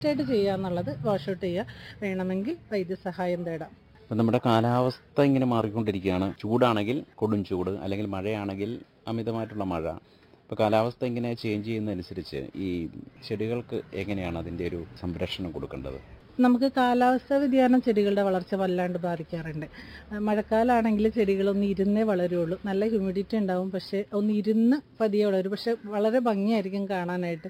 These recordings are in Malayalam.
ആയിട്ട് ചെയ്യുക എന്നുള്ളത് വാഷ് ഔട്ട് ചെയ്യുക. വേണമെങ്കിൽ വൈദ്യസഹായം തേടാം. ഇപ്പം നമ്മുടെ കാലാവസ്ഥ ഇങ്ങനെ മാറിക്കൊണ്ടിരിക്കുകയാണ്. ചൂടാണെങ്കിൽ കൊടും ചൂട്, അല്ലെങ്കിൽ മഴയാണെങ്കിൽ അമിതമായിട്ടുള്ള മഴ. ഇപ്പോൾ കാലാവസ്ഥ ഇങ്ങനെ ചേഞ്ച് ചെയ്യുന്നതനുസരിച്ച് ഈ ചെടികൾക്ക് എങ്ങനെയാണ് അതിൻ്റെ ഒരു സംരക്ഷണം കൊടുക്കേണ്ടത്? നമുക്ക് കാലാവസ്ഥാ വ്യതിയാനം ചെടികളുടെ വളർച്ച വല്ലാണ്ട് ബാധിക്കാറുണ്ട്. മഴക്കാലമാണെങ്കിൽ ചെടികളൊന്ന് ഇരുന്നേ വളരുള്ളൂ. നല്ല ഹ്യൂമിഡിറ്റി ഉണ്ടാവും, പക്ഷേ ഒന്ന് ഇരുന്ന് പതിയെ വളരും. പക്ഷേ വളരെ ഭംഗിയായിരിക്കും കാണാനായിട്ട്.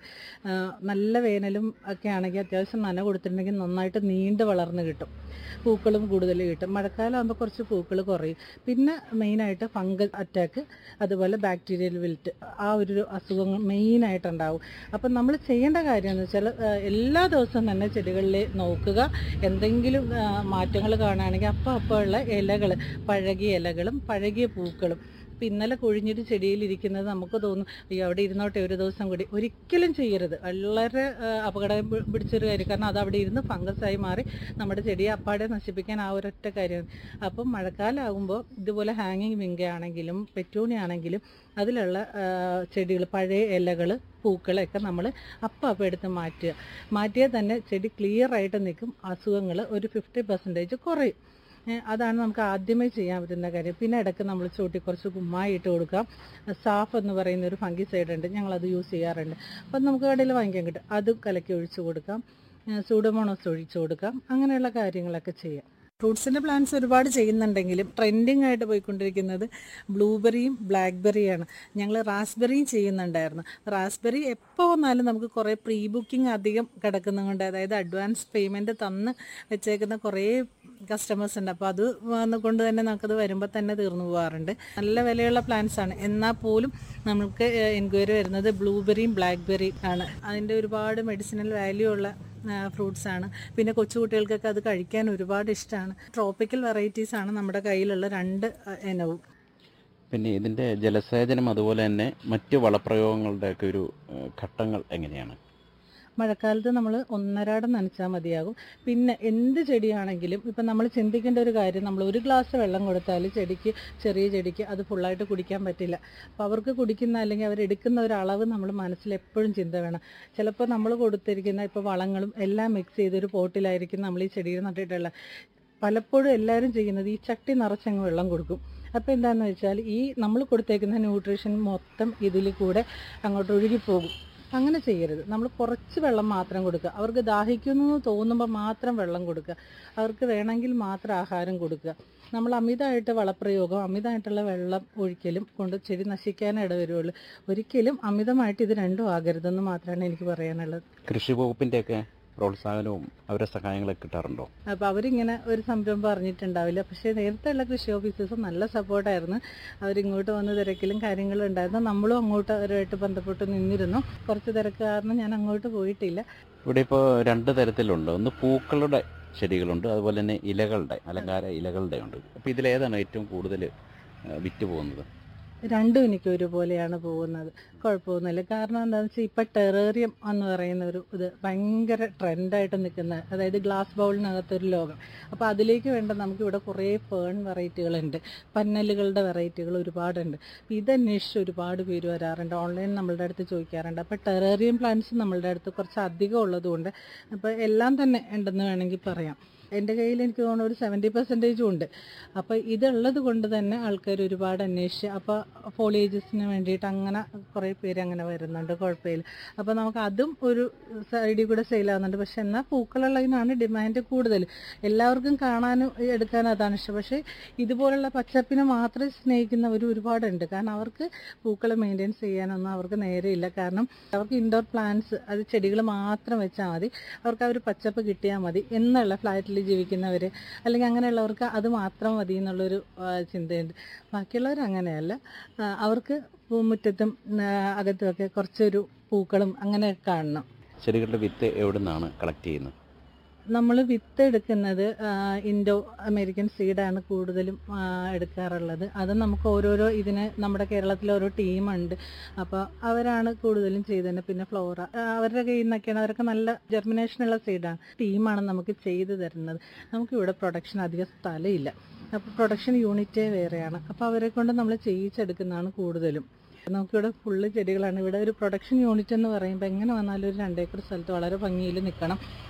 നല്ല വേനലും ഒക്കെ ആണെങ്കിൽ അത്യാവശ്യം നന കൊടുത്തിട്ടുണ്ടെങ്കിൽ നന്നായിട്ട് നീണ്ട് വളർന്ന് കിട്ടും. പൂക്കളും കൂടുതൽ കിട്ടും. മഴക്കാലമാകുമ്പോൾ കുറച്ച് പൂക്കൾ കുറയും. പിന്നെ മെയിനായിട്ട് ഫംഗൽ അറ്റാക്ക്, അതുപോലെ ബാക്ടീരിയൽ വിൽറ്റ്, ആ ഒരു അസുഖങ്ങൾ മെയിനായിട്ടുണ്ടാവും. അപ്പം നമ്മൾ ചെയ്യേണ്ട കാര്യം എന്ന് വെച്ചാൽ എല്ലാ ദിവസവും തന്നെ ചെടികളിൽ നോക്കുക. എന്തെങ്കിലും മാറ്റങ്ങൾ കാണുകയാണെങ്കിൽ അപ്പോൾ ഉള്ള ഇലകൾ, പഴകിയ ഇലകളും പഴകിയ പൂക്കളും. ഇപ്പം ഇന്നലെ കൊഴിഞ്ഞിട്ട് ചെടിയിലിരിക്കുന്നത് നമുക്ക് തോന്നും അയ്യോ അവിടെ ഇരുന്നോട്ടെ ഒരു ദിവസം കൂടി. ഒരിക്കലും ചെയ്യരുത്. വളരെ അപകടം പിടിച്ചൊരു കാര്യം. കാരണം അത് അവിടെ ഇരുന്ന് ഫംഗസായി മാറി നമ്മുടെ ചെടിയെ അപ്പാടെ നശിപ്പിക്കാൻ ആ ഒരൊറ്റ കാര്യം. അപ്പം മഴക്കാലമാകുമ്പോൾ ഇതുപോലെ ഹാങ്ങിങ് വിങ്ക ആണെങ്കിലും പെറ്റൂണി ആണെങ്കിലും അതിലുള്ള ചെടികൾ, പഴയ ഇലകൾ, പൂക്കളൊക്കെ നമ്മൾ അപ്പം എടുത്ത് മാറ്റിയാൽ തന്നെ ചെടി ക്ലിയർ ആയിട്ട് നിൽക്കും. അസുഖങ്ങൾ ഒരു 50% കുറയും. അതാണ് നമുക്ക് ആദ്യമേ ചെയ്യാൻ പറ്റുന്ന കാര്യം. പിന്നെ ഇടയ്ക്ക് നമ്മൾ ചൂട്ടി കുറച്ച് കുമ്മായി ഇട്ട് കൊടുക്കാം. സാഫ് എന്ന് പറയുന്ന ഒരു ഫംഗിസൈഡ് ഉണ്ട്, ഞങ്ങളത് യൂസ് ചെയ്യാറുണ്ട്. അപ്പം നമുക്ക് കടയിൽ വാങ്ങിക്കാൻ കിട്ടും. അത് കലക്കി ഒഴിച്ചു കൊടുക്കാം. സൂഡോമോണോസ് ഒഴിച്ചു കൊടുക്കാം. അങ്ങനെയുള്ള കാര്യങ്ങളൊക്കെ ചെയ്യാം. ഫ്രൂട്ട്സിൻ്റെ പ്ലാന്റ്സ് ഒരുപാട് ചെയ്യുന്നുണ്ടെങ്കിലും ട്രെൻഡിങ് ആയിട്ട് പോയിക്കൊണ്ടിരിക്കുന്നത് ബ്ലൂബെറിയും ബ്ലാക്ക്ബെറിയാണ്. ഞങ്ങൾ റാസ്ബെറിയും ചെയ്യുന്നുണ്ടായിരുന്നു. റാസ്ബെറി എപ്പോൾ വന്നാലും നമുക്ക് കുറേ പ്രീ ബുക്കിംഗ് അധികം കിടക്കുന്നതുകൊണ്ട്, അതായത് അഡ്വാൻസ് പേയ്മെൻറ്റ് തന്ന് വെച്ചേക്കുന്ന കുറേ കസ്റ്റമേഴ്സ് ഉണ്ട്. അപ്പോൾ അത് വന്നുകൊണ്ട് തന്നെ നമുക്കത് വരുമ്പോൾ തന്നെ തീർന്നു പോകാറുണ്ട്. നല്ല വിലയുള്ള പ്ലാന്റ്സ് ആണ്. എന്നാൽ പോലും നമുക്ക് എൻക്വയറി വരുന്നത് ബ്ലൂബെറിയും ബ്ലാക്ക്ബെറിയും ആണ്. അതിൻ്റെ ഒരുപാട് മെഡിസിനൽ വാല്യൂ ഉള്ള ഫ്രൂട്ട്സ് ആണ്. പിന്നെ കൊച്ചുകുട്ടികൾക്കൊക്കെ അത് കഴിക്കാൻ ഒരുപാട് ഇഷ്ടമാണ്. ട്രോപ്പിക്കൽ വെറൈറ്റീസ് ആണ് നമ്മുടെ കയ്യിലുള്ള 2 ഇനവും. പിന്നെ ഇതിൻ്റെ ജലസേചനം അതുപോലെ തന്നെ മറ്റ് വളപ്രയോഗങ്ങളുടെയൊക്കെ ഒരു ഘട്ടങ്ങൾ എങ്ങനെയാണ്? മഴക്കാലത്ത് നമ്മൾ ഒന്നരാടം നനച്ചാൽ മതിയാകും. പിന്നെ എന്ത് ചെടിയാണെങ്കിലും ഇപ്പം നമ്മൾ ചിന്തിക്കേണ്ട ഒരു കാര്യം, നമ്മൾ ഒരു ഗ്ലാസ് വെള്ളം കൊടുത്താൽ ചെറിയ ചെടിക്ക് അത് ഫുള്ളായിട്ട് കുടിക്കാൻ പറ്റില്ല. അപ്പോൾ അവർക്ക് കുടിക്കുന്ന അല്ലെങ്കിൽ അവരെടുക്കുന്ന ഒരു അളവ് നമ്മൾ മനസ്സിൽ എപ്പോഴും ചിന്ത വേണം. ചിലപ്പോൾ നമ്മൾ കൊടുത്തിരിക്കുന്ന ഇപ്പോൾ വളങ്ങളും എല്ലാം മിക്സ് ചെയ്തൊരു പോട്ടിലായിരിക്കും നമ്മൾ ഈ ചെടിയിൽ നട്ടിട്ടുള്ളത്. പലപ്പോഴും എല്ലാവരും ചെയ്യുന്നത് ഈ ചട്ടി നിറച്ചങ്ങ് വെള്ളം കൊടുക്കും. അപ്പോൾ എന്താണെന്ന് വെച്ചാൽ ഈ നമ്മൾ കൊടുത്തേക്കുന്ന ന്യൂട്രീഷൻ മൊത്തം ഇതിൽ കൂടെ അങ്ങോട്ട് ഒഴുകിപ്പോകും. അങ്ങനെ ചെയ്യരുത്. നമ്മൾ കുറച്ച് വെള്ളം മാത്രം കൊടുക്കുക. അവർക്ക് ദാഹിക്കുന്നു തോന്നുമ്പോൾ മാത്രം വെള്ളം കൊടുക്കുക. അവർക്ക് വേണമെങ്കിൽ മാത്രം ആഹാരം കൊടുക്കുക. നമ്മൾ അമിതമായിട്ട് വളപ്രയോഗം, അമിതമായിട്ടുള്ള വെള്ളം ഒഴിക്കലും കൊണ്ട് ചെടി നശിക്കാനേ ഇടവരുള്ളൂ. ഒരിക്കലും അമിതമായിട്ട് ഇത് രണ്ടും ആകരുതെന്ന് മാത്രമാണ് എനിക്ക് പറയാനുള്ളത്. കൃഷി വകുപ്പിൻ്റെയൊക്കെ പ്രോത്സാഹനവും അവരുടെ സഹായങ്ങളൊക്കെ കിട്ടാറുണ്ടോ? അപ്പോൾ അവരിങ്ങനെ ഒരു സംരംഭം അറിഞ്ഞിട്ടുണ്ടാവില്ല. പക്ഷേ നേരത്തെയുള്ള കൃഷി ഓഫീസേഴ്സ് നല്ല സപ്പോർട്ടായിരുന്നു. അവരിങ്ങോട്ട് വന്ന് തിരക്കിലും കാര്യങ്ങളും ഉണ്ടായിരുന്നു. നമ്മളും അങ്ങോട്ട് അവരുമായിട്ട് ബന്ധപ്പെട്ട് നിന്നിരുന്നു. കുറച്ച് തിരക്ക് കാരണം ഞാൻ അങ്ങോട്ട് പോയിട്ടില്ല. ഇവിടെ ഇപ്പോൾ 2 തരത്തിലുണ്ട്. ഒന്ന് പൂക്കളുടെ ചെടികളുണ്ട്, അതുപോലെ തന്നെ ഇലകളുടെ, അലങ്കാര ഇലകളുടെ ഉണ്ട്. അപ്പോൾ ഇതിലേതാണ് ഏറ്റവും കൂടുതൽ വിറ്റ് പോകുന്നത്? രണ്ടും എനിക്ക് ഒരുപോലെയാണ് പോകുന്നത്. കുഴപ്പമൊന്നുമില്ല. കാരണം എന്താണെന്ന് വെച്ചാൽ ഇപ്പം ടെറേറിയം എന്ന് പറയുന്ന ഒരു ഇത് ഭയങ്കര ട്രെൻഡായിട്ട് നിൽക്കുന്ന, അതായത് ഗ്ലാസ് ബൗളിനകത്തൊരു ലോകം. അപ്പോൾ അതിലേക്ക് വേണ്ട നമുക്കിവിടെ കുറേ ഫേൺ വെറൈറ്റികളുണ്ട്, പന്നലുകളുടെ വെറൈറ്റികൾ ഒരുപാടുണ്ട്. അപ്പോൾ ഇതന്വേഷിച്ച് ഒരുപാട് പേര് വരാറുണ്ട്. ഓൺലൈൻ നമ്മളുടെ അടുത്ത് ചോദിക്കാറുണ്ട്. അപ്പോൾ ടെറേറിയം പ്ലാന്റ്സ് നമ്മളുടെ അടുത്ത് കുറച്ച് അധികം ഉള്ളതുകൊണ്ട് അപ്പോൾ എല്ലാം തന്നെ ഉണ്ടെന്ന് വേണമെങ്കിൽ പറയാം. എൻ്റെ കയ്യിൽ എനിക്ക് തോന്നുന്നു ഒരു 70% ഉണ്ട്. അപ്പോൾ ഇതുള്ളത് കൊണ്ട് തന്നെ ആൾക്കാർ ഒരുപാട് അന്വേഷിച്ച് അപ്പോൾ ഫോളിയേജസിന് വേണ്ടിയിട്ട് അങ്ങനെ കുറേ പേര് അങ്ങനെ വരുന്നുണ്ട്. കുഴപ്പമില്ല. അപ്പോൾ നമുക്ക് അതും ഒരു സൈഡിൽ കൂടെ സെയിലാകുന്നുണ്ട്. പക്ഷെ എന്നാൽ പൂക്കളുള്ളതിനാണ് ഡിമാൻഡ് കൂടുതൽ. എല്ലാവർക്കും കാണാനും എടുക്കാനും അതാണ് ഇഷ്ടം. പക്ഷേ ഇതുപോലുള്ള പച്ചപ്പിനെ മാത്രം സ്നേഹിക്കുന്നവർ ഒരുപാടുണ്ട്. കാരണം അവർക്ക് പൂക്കളെ മെയിൻറ്റെയിൻസ് ചെയ്യാനൊന്നും അവർക്ക് നേരെയില്ല. കാരണം അവർക്ക് ഇൻഡോർ പ്ലാന്റ്സ്, അത് ചെടികൾ മാത്രം വെച്ചാൽ മതി, അവർക്ക് ആ ഒരു പച്ചപ്പ് കിട്ടിയാൽ മതി എന്നുള്ള, ഫ്ലാറ്റിൽ ജീവിക്കുന്നവർ അല്ലെങ്കിൽ അങ്ങനെയുള്ളവർക്ക് അത് മാത്രം മതി എന്നുള്ളൊരു ചിന്തയുണ്ട്. ബാക്കിയുള്ളവർ അങ്ങനെയല്ല. അവർക്ക് മുറ്റത്തും അകത്തുമൊക്കെ കുറച്ചൊരു പൂക്കളും അങ്ങനെ കാണണം. ചെടികളുടെ വിത്ത് എവിടെ നിന്നാണ് കളക്ട് ചെയ്യുന്നത്? നമ്മൾ വിത്ത് എടുക്കുന്നത് ഇൻഡോ അമേരിക്കൻ സീഡാണ് കൂടുതലും എടുക്കാറുള്ളത്. അത് നമുക്ക് ഓരോരോ ഇതിന് നമ്മുടെ കേരളത്തിൽ ഓരോ ടീമുണ്ട്. അപ്പോൾ അവരാണ് കൂടുതലും ചെയ്തത്. പിന്നെ ഫ്ലോറ അവരുടെ കയ്യിൽ നിന്നൊക്കെയാണ്. അവരൊക്കെ നല്ല ജെർമിനേഷനുള്ള സീഡാണ്. ടീമാണ് നമുക്ക് ചെയ്തു തരുന്നത്. നമുക്കിവിടെ പ്രൊഡക്ഷൻ അധികം സ്ഥലമില്ല. അപ്പോൾ പ്രൊഡക്ഷൻ യൂണിറ്റേ വേറെയാണ്. അപ്പോൾ അവരെ കൊണ്ട് നമ്മൾ ചെയ്യിച്ചെടുക്കുന്നതാണ് കൂടുതലും. നമുക്കിവിടെ ഫുള്ള് ചെടികളാണ്. ഇവിടെ ഒരു പ്രൊഡക്ഷൻ യൂണിറ്റ് എന്ന് പറയുമ്പോൾ എങ്ങനെ വന്നാലും ഒരു 2 ഏക്കർ സ്ഥലത്ത് വളരെ ഭംഗിയിൽ നിൽക്കണം.